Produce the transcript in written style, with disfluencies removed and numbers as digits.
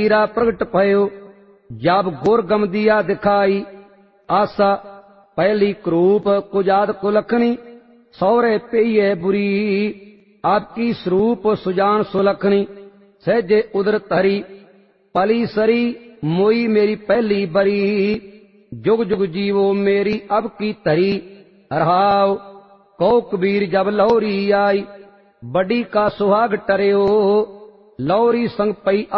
हीरा प्रगट भयो, जब गोर गम दिया दिखाई। आसा पहली क्रूप कुजाद कुलखनी, सौरे पेये बुरी। आपकी स्वरूप सुजान सुलखनी, सहजे उदर तरी। पली सरी मोई मेरी पहली बरी, जुग जुग जीवो मेरी अब की तरी। रहाव कौ कबीर जब लौरी आई, बड़ी का सुहाग टरियो। लौरी संग पई